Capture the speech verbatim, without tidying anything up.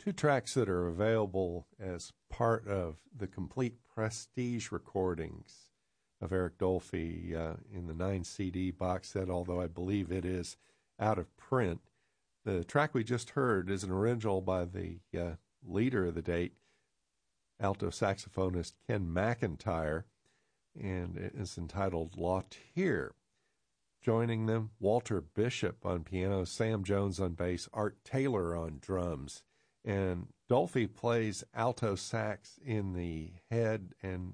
two tracks that are available as part of the complete Prestige recordings of Eric Dolphy uh, in the nine C D box set, although I believe it is out of print. The track we just heard is an original by the uh, leader of the date, alto saxophonist Ken McIntyre, and it is entitled Lawtier. Joining them, Walter Bishop on piano, Sam Jones on bass, Art Taylor on drums. And Dolphy plays alto sax in the head and